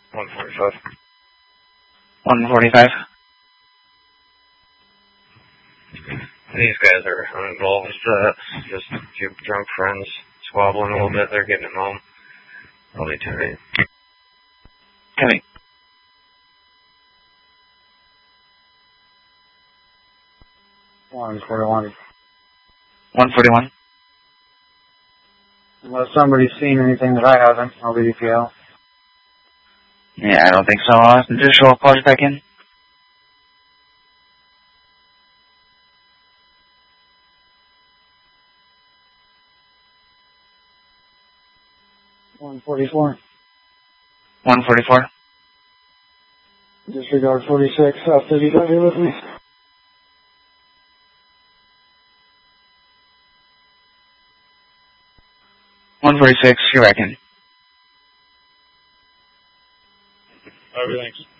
145. 145. These guys are uninvolved. Just a few drunk friends squabbling a little bit. They're getting him home. Probably tonight. Coming. 141. 141. Unless somebody's seen anything that I haven't, I'll be DPL. Yeah, I don't think so. Just show up, pause back in. .144. 144. Disregard 46. South 35 here with me. 146, you reckon? Everything's